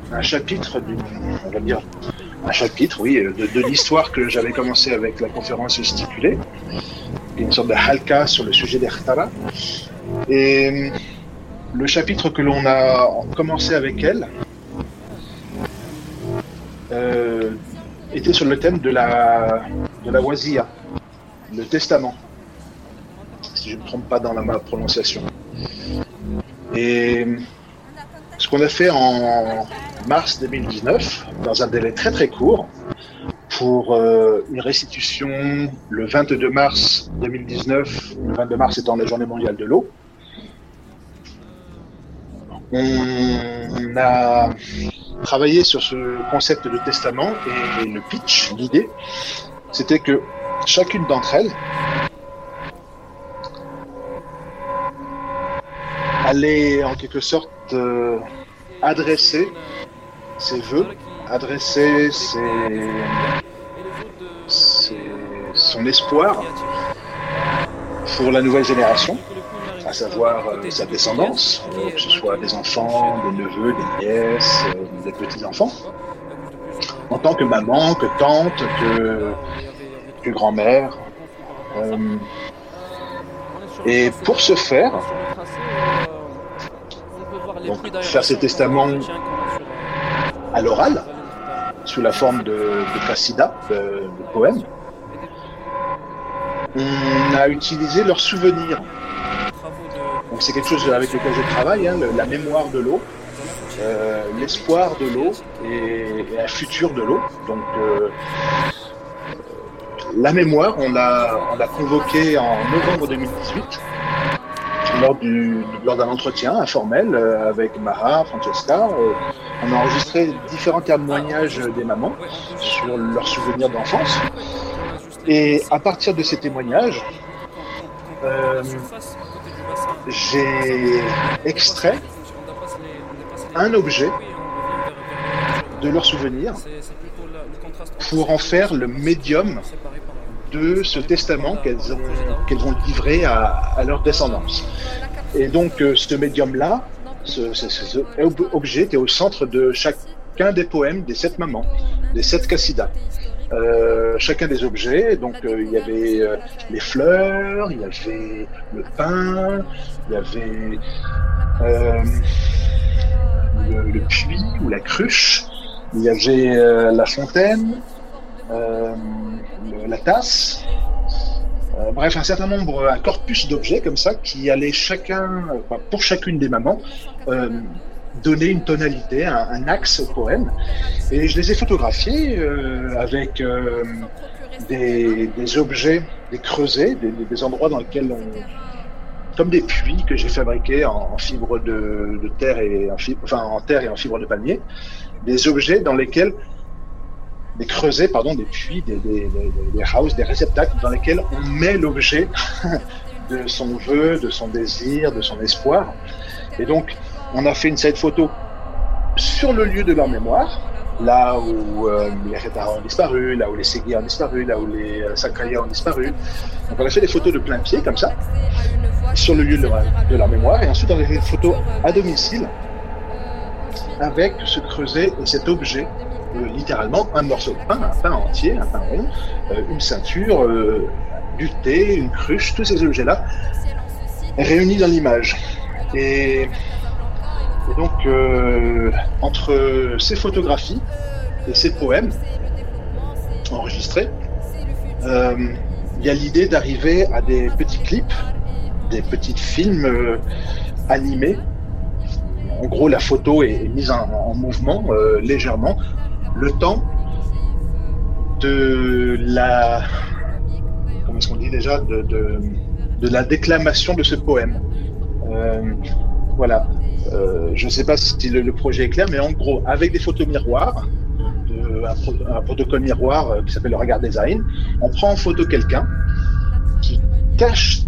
un chapitre on va dire, un chapitre, oui, de l'histoire que j'avais commencé avec la conférence stipulée, une sorte de halka sur le sujet d'Ikhtara. Et le chapitre que l'on a commencé avec elle était sur le thème de la wasiya, le testament, si je ne me trompe pas dans ma prononciation. Et ce qu'on a fait en mars 2019, dans un délai très très court, pour une restitution le 22 mars 2019, le 22 mars étant la journée mondiale de l'eau, on a travaillé sur ce concept de testament et le pitch, l'idée, c'était que chacune d'entre elles allait en quelque sorte adresser ses vœux, adresser son espoir pour la nouvelle génération, à savoir sa descendance, que ce soit des enfants, des neveux, des nièces, des petits-enfants, en tant que maman, que tante, que grand-mère. Et pour ce faire, donc, faire ces testaments à l'oral, sous la forme de qasida, de poèmes, on a utilisé leurs souvenirs. Donc c'est quelque chose avec lequel je travaille, hein, la mémoire de l'eau, l'espoir de l'eau et un futur de l'eau. Donc la mémoire, on l'a convoquée en novembre 2018 lors d'un entretien informel avec Maha, Francesca. On a enregistré différents témoignages des mamans sur leurs souvenirs d'enfance. Et à partir de ces témoignages, j'ai extrait un objet de leurs souvenirs pour en faire le médium de ce testament qu'elles vont livrer à leur descendance. Et donc ce médium-là, cet objet était au centre de chacun des poèmes des 7 mamans, des 7 qasidas. Chacun des objets, donc il y avait les fleurs, il y avait le pain, il y avait le puits ou la cruche, il y avait la fontaine, la tasse, bref, un certain nombre, un corpus d'objets comme ça qui allait pour chacune des mamans, donner une tonalité, un axe au poème. Et je les ai photographiés avec des objets, des creusets, des endroits dans lesquels comme des puits que j'ai fabriqués en fibre de terre en terre et en fibre de palmier, des objets dans lesquels des creusets, des puits, des houses, des réceptacles dans lesquels on met l'objet de son vœu, de son désir, de son espoir. Et donc, on a fait une série de photos sur le lieu de leur mémoire, là où les Retara ont disparu, là où les Segui ont disparu, là où les Sakraya ont disparu. Donc on a fait des photos de plein pied, comme ça, sur le lieu de leur mémoire, et ensuite on a fait des photos à domicile avec ce creuset et cet objet, littéralement un morceau de pain, un pain entier, un pain rond, une ceinture, du thé, une cruche, tous ces objets-là réunis dans l'image. Et donc, entre ces photographies et ces poèmes enregistrés, il y a l'idée d'arriver à des petits clips, des petits films animés. En gros, la photo est mise en mouvement légèrement, le temps de la... Comment est-ce qu'on dit déjà de la déclamation de ce poème. Voilà. Je ne sais pas si le projet est clair, mais en gros, avec des photos miroirs, un protocole miroir qui s'appelle le Regard Design, on prend en photo quelqu'un qui cache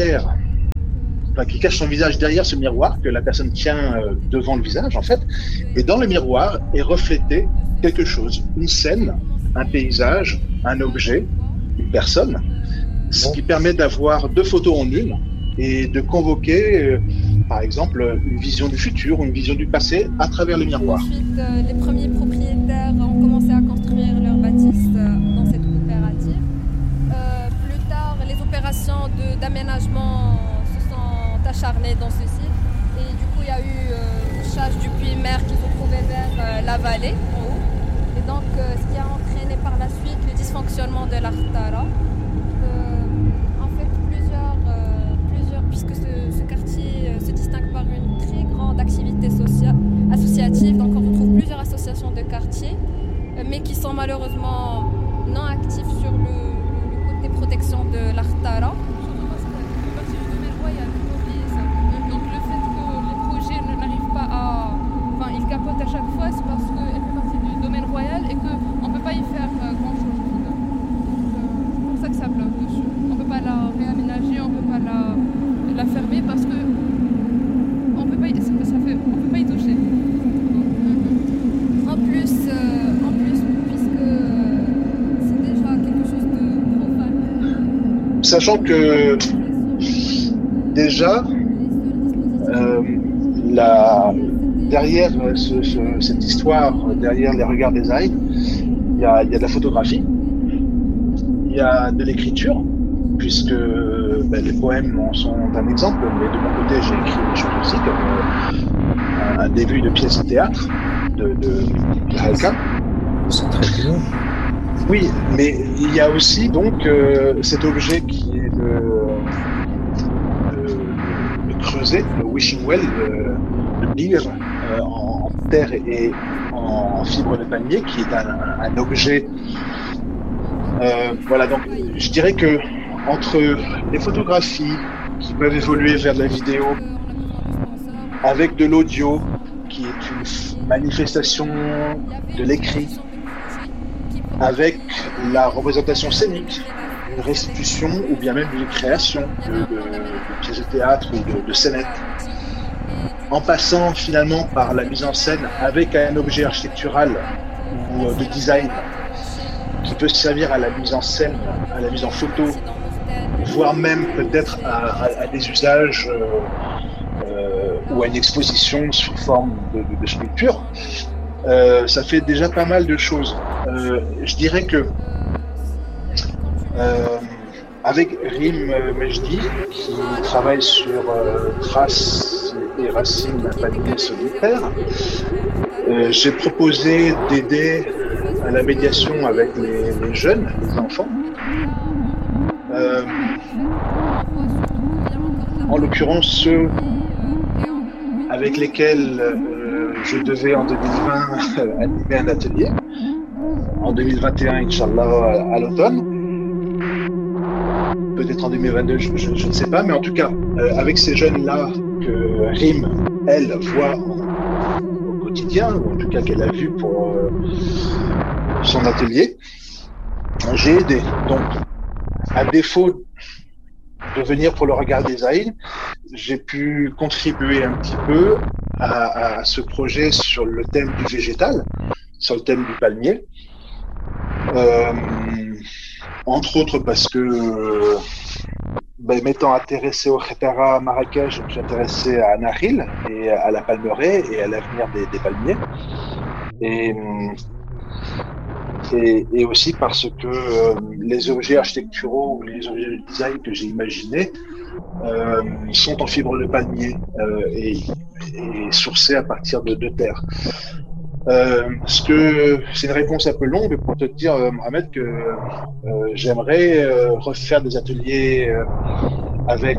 son visage derrière ce miroir que la personne tient devant le visage, en fait, et dans le miroir est reflété quelque chose, une scène, un paysage, un objet, une personne, ce qui permet d'avoir 2 photos en une et de convoquer par exemple, une vision du futur ou une vision du passé à travers le miroir. Ensuite, les premiers propriétaires ont commencé à construire leurs bâtisses dans cette coopérative. Plus tard, les opérations d'aménagement se sont acharnées dans ce site. Et du coup, il y a eu bouchage du puits-mer qui se trouvait vers la vallée, en haut. Et donc, ce qui a entraîné par la suite le dysfonctionnement de l'Artara. En fait, puisque ce quartier se distingue par une très grande activité associative, donc on retrouve plusieurs associations de quartier, mais qui sont malheureusement non actives sur le côté protection de l'Artara. Surtout parce que ça fait partie du domaine royal, il faut oublier ça. Donc le fait que les projets n'arrivent pas à... Enfin, ils capotent à chaque fois, c'est parce qu'elle fait partie du domaine royal et qu'on ne peut pas y faire grand-chose. C'est pour ça que ça bloque dessus. On ne peut pas la réaménager, on ne peut pas la fermer parce que on peut pas y toucher. En plus, puisque c'est déjà quelque chose de profane. Sachant que déjà, derrière cette histoire, derrière les regards des Aïd, il y a de la photographie, il y a de l'écriture, puisque les poèmes en sont un exemple, mais de mon côté, j'ai écrit des choses aussi, comme un début de pièce de théâtre de Halka. C'est très bien. Oui, mais il y a aussi donc cet objet qui est le creuset, le wishing well, le bigre en terre et en fibre de palmier, qui est un objet. Voilà, donc je dirais que entre les photographies qui peuvent évoluer vers de la vidéo, avec de l'audio qui est une manifestation de l'écrit, avec la représentation scénique, une restitution ou bien même une création de pièces de théâtre ou de scénettes, en passant finalement par la mise en scène avec un objet architectural ou de design qui peut servir à la mise en scène, à la mise en photo, voire même peut-être à des usages ou à une exposition sous forme de sculpture. Ça fait déjà pas mal de choses. Je dirais que avec Rim Mejdi, qui travaille sur traces et racines palmiers solitaires, j'ai proposé d'aider à la médiation avec les jeunes, les enfants. En l'occurrence ceux avec lesquels je devais en 2020 animer un atelier, en 2021 Inch'Allah à l'automne, peut-être en 2022, je ne sais pas, mais en tout cas avec ces jeunes-là que Rim, elle, voit au quotidien, ou en tout cas qu'elle a vu pour son atelier, j'ai aidé. Donc à défaut de venir pour le regard des Aïd, j'ai pu contribuer un petit peu à ce projet sur le thème du végétal, sur le thème du palmier. Entre autres parce que, m'étant intéressé au Khetara à Marrakech, je me suis intéressé à Nakhil et à la palmeraie et à l'avenir des palmiers. Et aussi parce que les objets architecturaux ou les objets de design que j'ai imaginés sont en fibre de palmier et sourcés à partir de terre. C'est une réponse un peu longue pour te dire, Mohamed, que j'aimerais refaire des ateliers avec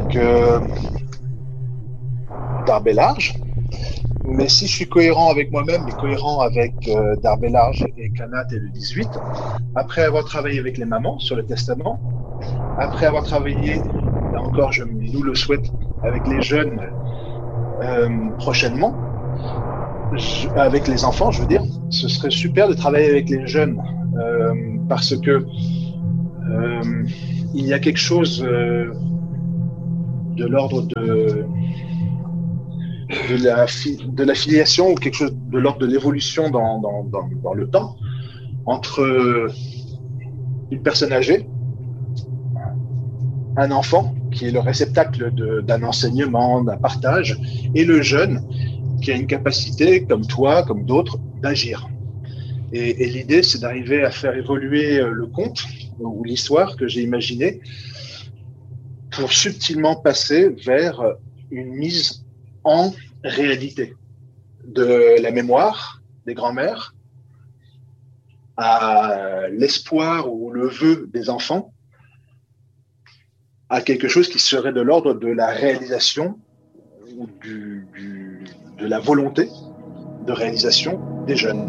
Darbe Large. Mais si je suis cohérent avec moi-même et cohérent avec Darbe Large et Kanat et le 18, après avoir travaillé avec les mamans sur le testament, après avoir travaillé, là encore, nous le souhaite, avec les jeunes prochainement, avec les enfants, je veux dire, ce serait super de travailler avec les jeunes parce que il y a quelque chose de l'ordre de la filiation ou quelque chose de l'ordre de l'évolution dans le temps entre une personne âgée un enfant qui est le réceptacle d'un enseignement, d'un partage, et le jeune qui a une capacité, comme toi, comme d'autres, d'agir. Et l'idée, c'est d'arriver à faire évoluer le conte ou l'histoire que j'ai imaginée pour subtilement passer vers une mise en réalité de la mémoire des grands-mères à l'espoir ou le vœu des enfants à quelque chose qui serait de l'ordre de la réalisation ou de la volonté de réalisation des jeunes.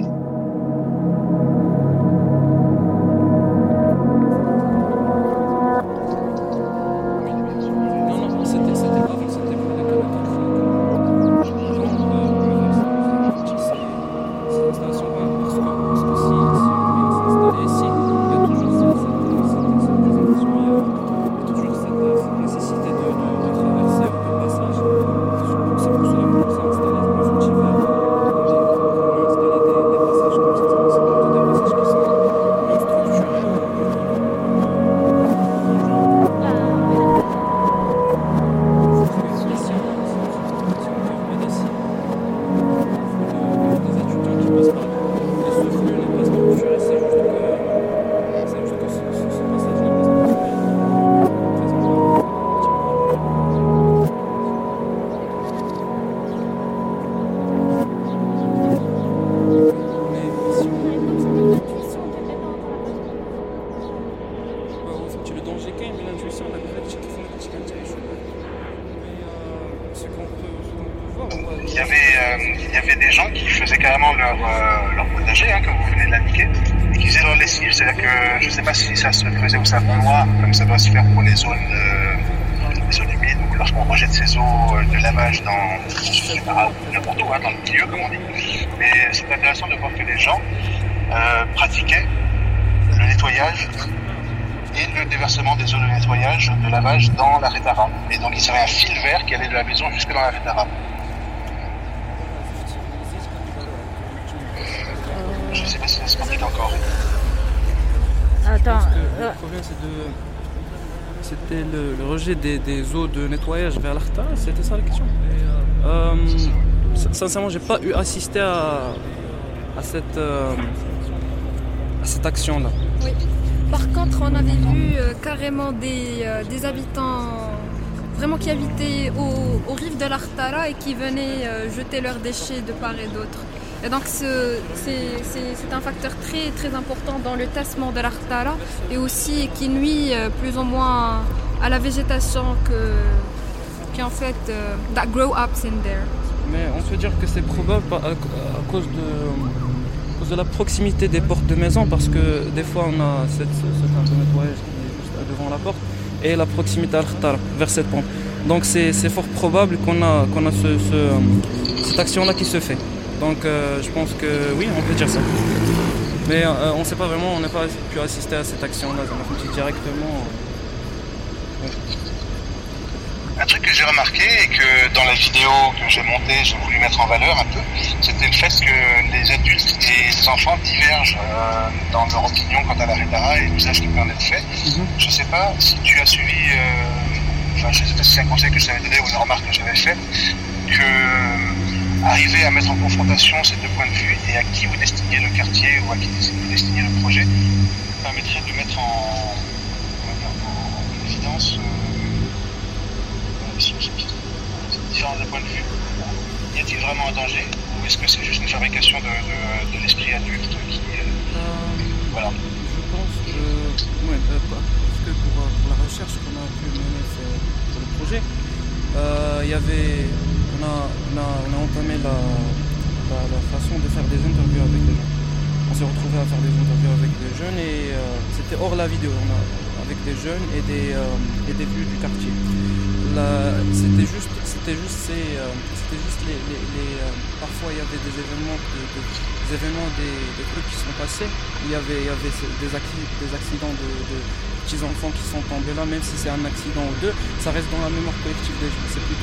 Il y avait des gens qui faisaient carrément leur potager, comme vous venez de l'indiquer, et qui faisaient leur lessive. C'est-à-dire que je ne sais pas si ça se faisait au savon noir, comme ça doit se faire pour les zones humides, donc lorsqu'on rejette ces eaux de lavage dans n'importe où, dans le milieu, comme on dit. Mais c'est intéressant de voir que les gens pratiquaient le nettoyage et le déversement des eaux de nettoyage, de lavage dans la rétara. Et donc il serait un fil vert qui allait de la maison jusque dans la rétara. Je ne sais pas si ça se complique encore. Attends. Le problème, c'était le rejet des eaux de nettoyage vers l'Arta, c'était ça la question. Sincèrement, j'ai pas eu assisté à cette action-là. Oui. Par contre, on avait vu carrément des habitants vraiment qui habitaient aux rives de l'Artara et qui venaient jeter leurs déchets de part et d'autre. Et donc c'est un facteur très très important dans le tassement de l'Artara et aussi qui nuit plus ou moins à la végétation qui en fait that grow ups in there. Mais on peut dire que c'est probable à cause de la proximité des portes de maison, parce que des fois on a ce camp de nettoyage qui est juste devant la porte et la proximité à l'Artara vers cette pompe. Donc c'est fort probable qu'on a cette action-là qui se fait. Donc je pense que oui, on peut dire ça. Mais on ne sait pas vraiment, on n'a pas pu assister à cette action-là, on a fait directement. Un truc que j'ai remarqué et que dans la vidéo que j'ai montée, j'ai voulu mettre en valeur un peu, c'était le fait que les adultes et les enfants divergent dans leur opinion quant à la rétara et l'usage qui peut en être fait. Je ne sais pas si tu as suivi, je ne sais pas si c'est un conseil que je t'avais donné ou une remarque que j'avais faite, que arriver à mettre en confrontation ces deux points de vue et à qui vous destinez le quartier ou à qui vous destinez le projet permettrait de mettre en évidence différents points de vue. Y a-t-il vraiment un danger ou est-ce que c'est juste une fabrication de l'esprit adulte qui voilà. Je pense que parce que pour la recherche qu'on a pu mener pour le projet, on a entamé la façon de faire des interviews avec les gens. On s'est retrouvé à faire des interviews avec des jeunes et c'était hors la vidéo, avec des jeunes et des vues du quartier. C'était juste parfois il y avait des événements des trucs qui sont passés. Il y avait des accidents de petits enfants qui sont tombés là, même si c'est un accident ou deux, ça reste dans la mémoire collective des gens. C'est plutôt